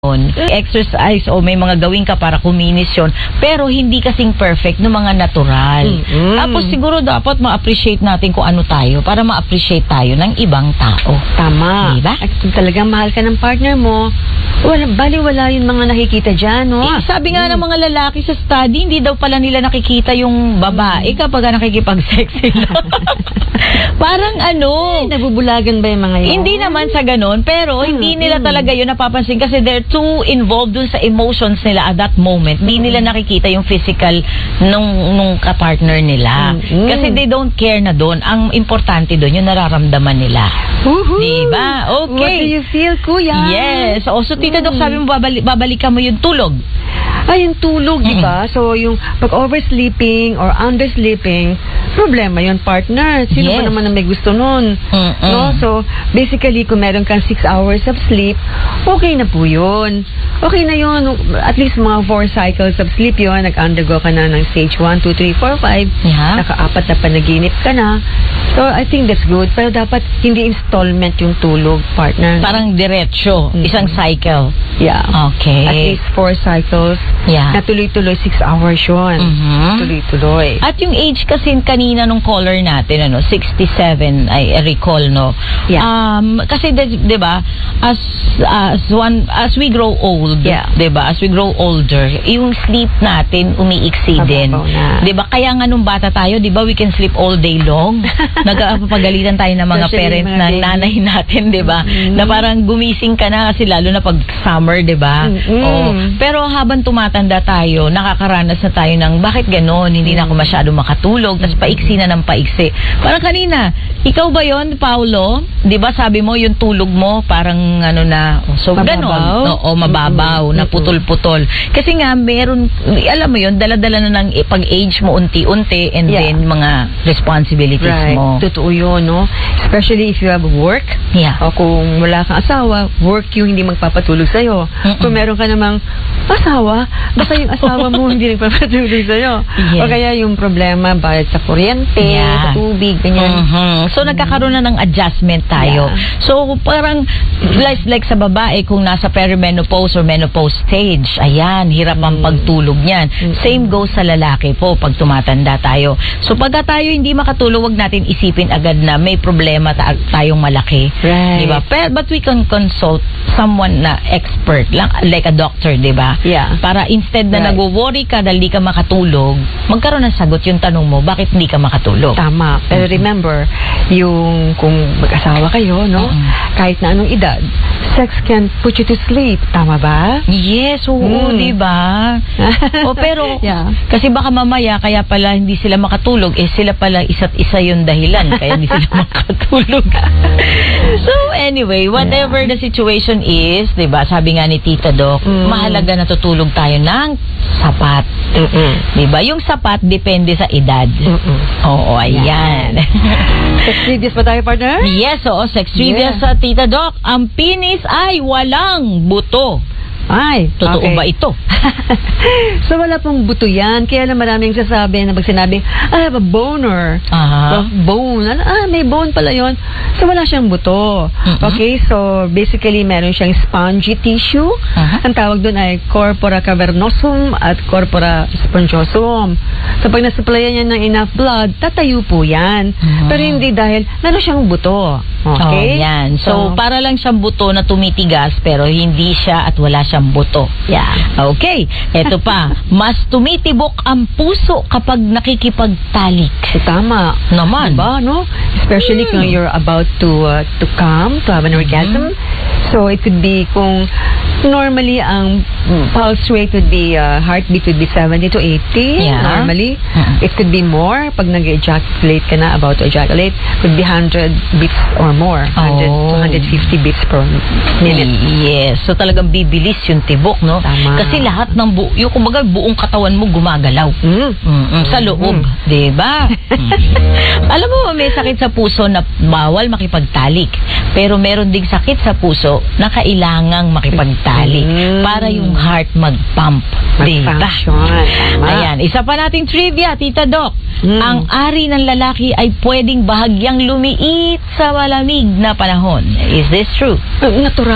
Exercise o may mga gawin ka para kuminis yun, pero hindi kasing perfect ng mga natural. Tapos siguro dapat ma-appreciate natin kung ano tayo para ma-appreciate tayo ng ibang tao. Tama. Diba? At kung talagang mahal ka ng partner mo, wala yung mga nakikita dyan, no? Sabi nga ng mga lalaki sa study, hindi daw pala nila nakikita yung babae kapag nakikipag-sex sila. Parang nabubulagan ba yung mga yun? Hindi naman sa ganun, pero hindi nila talaga yun napapansin kasi they're too involved dun sa emotions nila at that moment. Hindi nila nakikita yung physical nung kapartner nila. Kasi they don't care na dun. Ang importante dun, yung nararamdaman nila. Diba? Okay. What do you feel, kuya? Yes. So, Tita Doc, sabi mo, babalikan mo yung tulog. Yung tulog, diba? So, yung pag oversleeping or undersleeping, problema yun, partner. Sino ba naman na may gusto nun? No? So, basically, kung meron kang 6 hours of sleep, okay na po yun. Okay na yun. At least mga 4 cycles of sleep yun. Nag-undergo ka na ng stage 1, 2, 3, 4, 5. Naka-4 na panaginip ka na. So, I think that's good. Pero dapat hindi installment yung tulog, partner. Parang diretso. Isang cycle. Yeah. Okay. At least 4 cycles. Yeah. Na tuloy-tuloy 6 hours yun. Tuloy-tuloy. At yung age kasi kanina nung caller natin, 67, I recall, no? Yeah. Kasi, diba, as we grow old, diba, as we grow older, yung sleep natin umiiksi din. Diba? Kaya nga nung bata tayo, diba, we can sleep all day long. Nagpapagalitan tayo ng mga parents ng nanay natin, diba? Na parang gumising ka na kasi lalo na pag summer, diba? Pero habang tumatanda tayo, nakakaranas na tayo ng bakit ganon, hindi na ako masyado makatulog, tapos paiksi na ng paiksi. Parang kanina, ikaw ba yon, Paulo? Diba sabi mo, yung tulog mo, parang so ganon. Oo, mababaw, na putol-putol. Kasi nga, meron, alam mo yun, dala-dala na ng pag-age mo unti-unti and then mga responsibilities mo. Totoo yun, no? Especially if you have work. O kung wala kang asawa, work yung hindi magpapatulog sa'yo. Kung meron ka namang asawa, baka yung asawa mo hindi nagpapatulog sa'yo. O kaya yung problema, bayad sa kuryente, sa tubig, ganyan. So, nagkakaroon na ng adjustment tayo. So, parang, like sa babae, kung nasa perimenopause or menopause stage, ayan, hirap ang pagtulog niyan. Same goes sa lalaki po, pag tumatanda tayo. So, pagka tayo hindi makatulog, wag natin isipin agad na may problema tayong malaki. Diba? But we can consult someone na expert, like a doctor, diba? Para instead na nag-worry ka dahil di ka makatulog, magkaroon ng sagot yung tanong mo, bakit hindi ka makatulog? Tama. Pero remember, yung kung mag-asawa kayo, no? Kahit na anong edad, sex can put you to sleep. Tama ba? Yes, oo, diba? Pero, kasi baka mamaya, kaya pala hindi sila makatulog, sila pala isa't isa yung dahilan, kaya hindi sila makatulog. So, anyway, whatever the situation is, diba, sabi nga ni Tita Doc, mahalaga na tutulog tayo ng sapat. Diba? Yung sapat, depende sa edad. Oo, ayan. Sex trivias pa tayo, partner? Yes, oo, sex trivias sa Tita Doc. Ang penis ay walang buto. Ay, totoo ba ito? So, wala pong buto yan. Kaya lang maraming sasabi na pag sinabi, I have a boner. Bone. May bone pala yun. So, wala siyang buto. Okay, so, basically, meron siyang spongy tissue. Ang tawag doon ay corpora cavernosum at corpora spongiosum. So, pag nasupplyan niya ng enough blood, tatayo po yan. Pero hindi dahil meron siyang buto. Okay? Yan. So, para lang siyang buto na tumitigas, pero hindi siya at wala siyang buto. Okay. Eto pa. Mas tumitibok ang puso kapag nakikipagtalik. Tama. Naman. Diba, no? Especially kung you're about to come, to have an orgasm. So, it could be kung normally ang pulse rate would be, heartbeat would be 70 to 80 normally. It could be more. Pag nag-ejaculate ka na, about to ejaculate, could be 100 beats or more. 100 to 150 beats per minute. Yes. So, talagang bibilis yung tibok, no? Tama. Kasi lahat ng yung kumbaga buong katawan mo gumagalaw. Sa loob, 'di ba? Alam mo, may sakit sa puso na bawal makipagtalik. Pero meron ding sakit sa puso na kailangang makipagtalik para yung heart mag-pump. Diba? Ayan, isa pa nating trivia, Tita Doc. Ang ari ng lalaki ay pwedeng bahagyang lumiit sa malamig na panahon. Is this true? Natural.